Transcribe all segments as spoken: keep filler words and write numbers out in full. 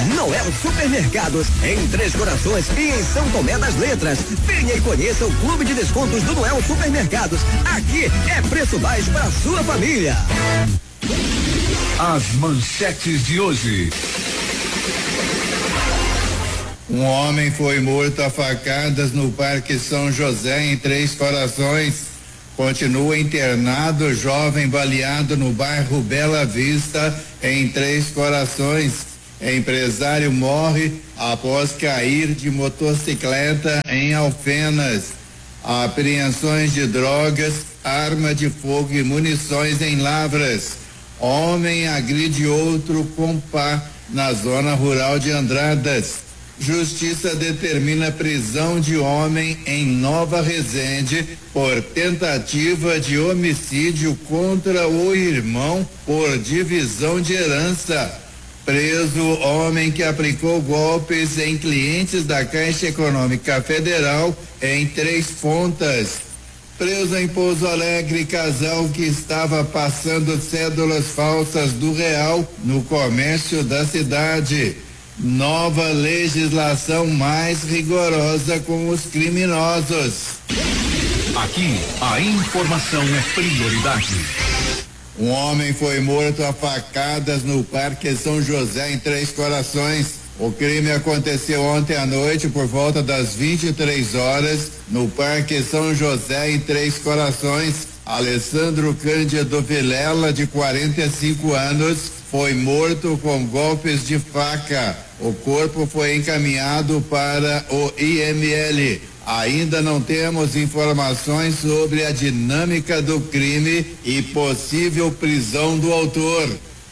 Noel Supermercados, em Três Corações e em São Tomé das Letras. Venha e conheça o Clube de Descontos do Noel Supermercados. Aqui é preço baixo para sua família. As manchetes de hoje. Um homem foi morto a facadas no Parque São José, em Três Corações. Continua internado jovem baleado no bairro Bela Vista, em Três Corações. Empresário morre após cair de motocicleta em Alfenas. Apreensões de drogas, arma de fogo e munições em Lavras. Homem agride outro com pá na zona rural de Andradas. Justiça determina prisão de homem em Nova Resende por tentativa de homicídio contra o irmão por divisão de herança. Preso homem que aplicou golpes em clientes da Caixa Econômica Federal em Três Pontas. Preso em Pouso Alegre, casal que estava passando cédulas falsas do real no comércio da cidade. Nova legislação mais rigorosa com os criminosos. Aqui, a informação é prioridade. Um homem foi morto a facadas no Parque São José, em Três Corações. O crime aconteceu ontem à noite por volta das vinte e três horas no Parque São José, em Três Corações. Alessandro Cândido Vilela, de quarenta e cinco anos, foi morto com golpes de faca. O corpo foi encaminhado para o I M L. Ainda não temos informações sobre a dinâmica do crime e possível prisão do autor.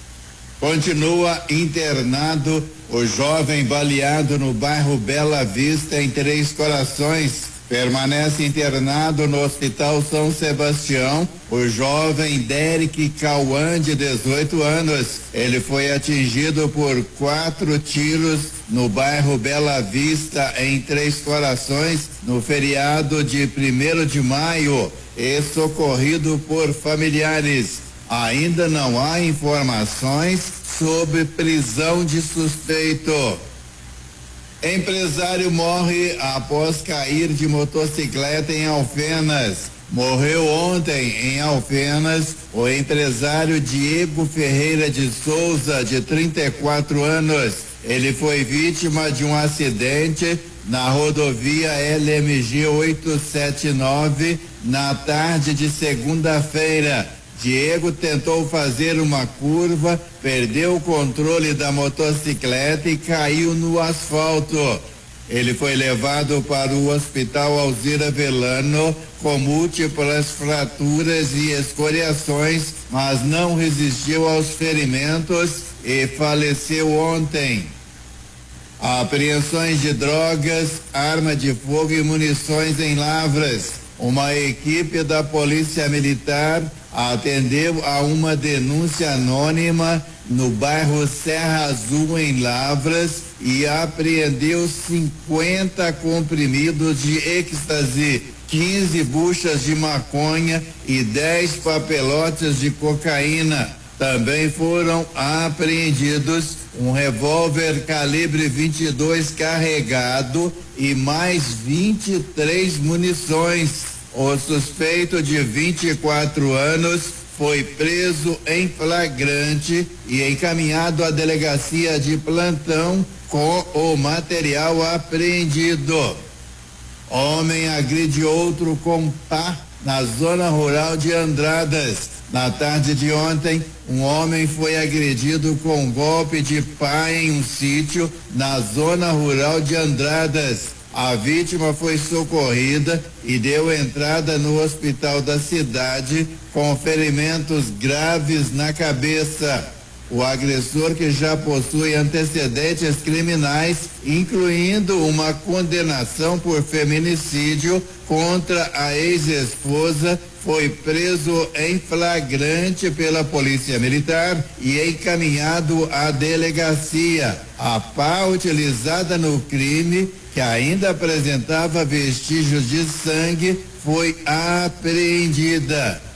Continua internado o jovem baleado no bairro Bela Vista, em Três Corações. Permanece internado no Hospital São Sebastião o jovem Derek Cauã, de dezoito anos. Ele foi atingido por quatro tiros no bairro Bela Vista, em Três Corações, no feriado de primeiro de maio, e socorrido por familiares. Ainda não há informações sobre prisão de suspeito. Empresário morre após cair de motocicleta em Alfenas. Morreu ontem em Alfenas o empresário Diego Ferreira de Souza, de trinta e quatro anos. Ele foi vítima de um acidente na rodovia L M G oitocentos e setenta e nove na tarde de segunda-feira. Diego tentou fazer uma curva, perdeu o controle da motocicleta e caiu no asfalto. Ele foi levado para o Hospital Alzira Velano com múltiplas fraturas e escoriações, mas não resistiu aos ferimentos e faleceu ontem. Apreensões de drogas, arma de fogo e munições em Lavras. Uma equipe da Polícia Militar atendeu a uma denúncia anônima no bairro Serra Azul, em Lavras, e apreendeu cinquenta comprimidos de êxtase, quinze buchas de maconha e dez papelotes de cocaína. Também foram apreendidos um revólver calibre vinte e dois carregado e mais vinte e três munições. O suspeito, de vinte e quatro anos, foi preso em flagrante e encaminhado à delegacia de plantão com o material apreendido. Homem agride outro com pá na zona rural de Andradas. Na tarde de ontem, um homem foi agredido com um golpe de pá em um sítio na zona rural de Andradas. A vítima foi socorrida e deu entrada no hospital da cidade com ferimentos graves na cabeça. O agressor, que já possui antecedentes criminais, incluindo uma condenação por feminicídio contra a ex-esposa, foi preso em flagrante pela Polícia Militar e encaminhado à delegacia. A pá utilizada no crime, que ainda apresentava vestígios de sangue, foi apreendida.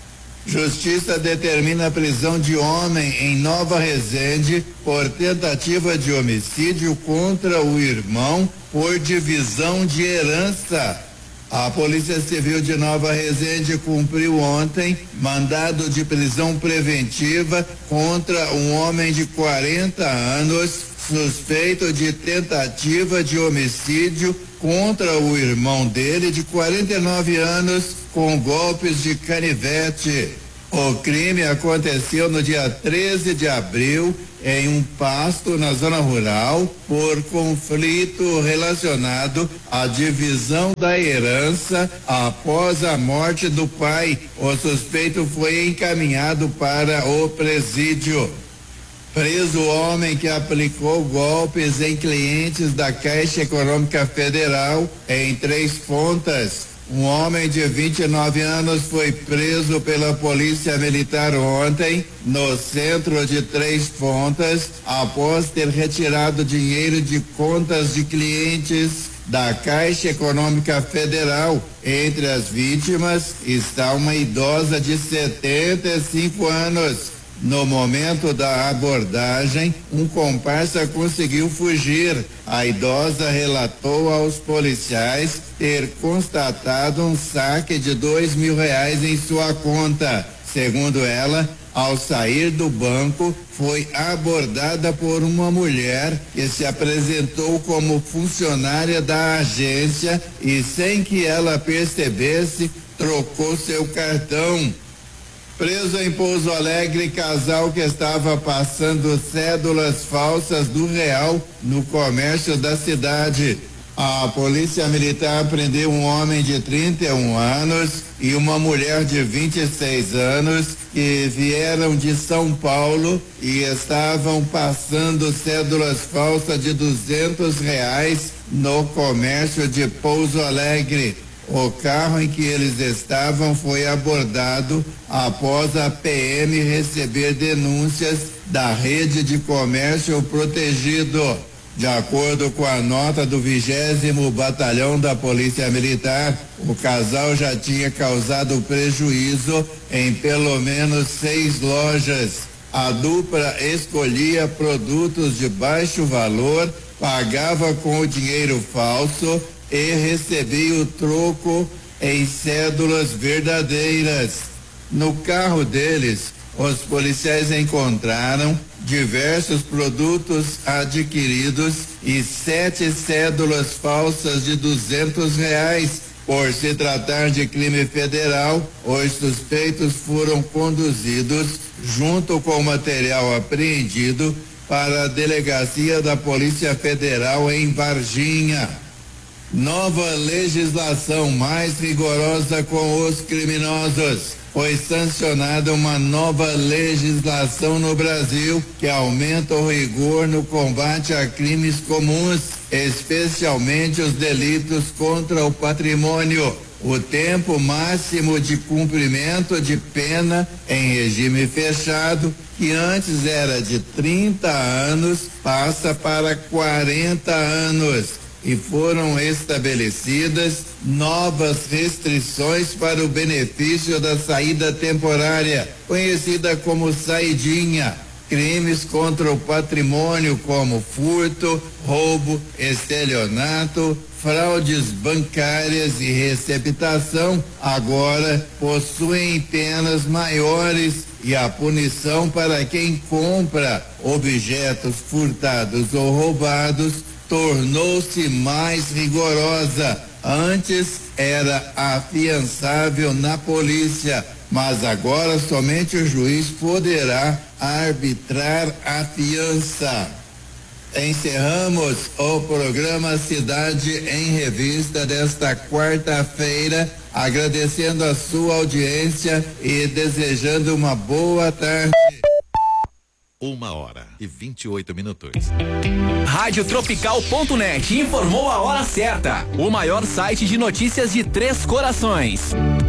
Justiça determina a prisão de homem em Nova Resende por tentativa de homicídio contra o irmão por divisão de herança. A Polícia Civil de Nova Resende cumpriu ontem mandado de prisão preventiva contra um homem de quarenta anos, suspeito de tentativa de homicídio contra o irmão dele de quarenta e nove anos com golpes de canivete. O crime aconteceu no dia treze de abril em um pasto na zona rural por conflito relacionado à divisão da herança após a morte do pai. O suspeito foi encaminhado para o presídio. Preso o homem que aplicou golpes em clientes da Caixa Econômica Federal em Três Pontas. Um homem de vinte e nove anos foi preso pela Polícia Militar ontem no centro de Três Pontas após ter retirado dinheiro de contas de clientes da Caixa Econômica Federal. Entre as vítimas está uma idosa de setenta e cinco anos. No momento da abordagem, um comparsa conseguiu fugir. A idosa relatou aos policiais ter constatado um saque de dois mil reais em sua conta. Segundo ela, ao sair do banco, foi abordada por uma mulher que se apresentou como funcionária da agência e, sem que ela percebesse, trocou seu cartão. Preso em Pouso Alegre, casal que estava passando cédulas falsas do real no comércio da cidade. A Polícia Militar prendeu um homem de trinta e um anos e uma mulher de vinte e seis anos que vieram de São Paulo e estavam passando cédulas falsas de duzentos reais no comércio de Pouso Alegre. O carro em que eles estavam foi abordado após a P M receber denúncias da rede de comércio protegido. De acordo com a nota do vigésimo Batalhão da Polícia Militar, o casal já tinha causado prejuízo em pelo menos seis lojas. A dupla escolhia produtos de baixo valor, pagava com o dinheiro falso e recebia o troco em cédulas verdadeiras. No carro deles, os policiais encontraram diversos produtos adquiridos e sete cédulas falsas de duzentos reais. Por se tratar de crime federal, os suspeitos foram conduzidos, junto com o material apreendido, para a delegacia da Polícia Federal em Varginha. Nova legislação mais rigorosa com os criminosos. Foi sancionada uma nova legislação no Brasil que aumenta o rigor no combate a crimes comuns, especialmente os delitos contra o patrimônio. O tempo máximo de cumprimento de pena em regime fechado, que antes era de trinta anos, passa para quarenta anos. E foram estabelecidas novas restrições para o benefício da saída temporária, conhecida como saidinha. Crimes contra o patrimônio como furto, roubo, estelionato, fraudes bancárias e receptação agora possuem penas maiores e a punição para quem compra objetos furtados ou roubados tornou-se mais rigorosa. Antes era afiançável na polícia, mas agora somente o juiz poderá arbitrar a fiança. Encerramos o programa Cidade em Revista desta quarta-feira, agradecendo a sua audiência e desejando uma boa tarde. Uma hora e vinte e oito minutos. Rádio Tropical ponto net informou a hora certa. O maior site de notícias de Três Corações.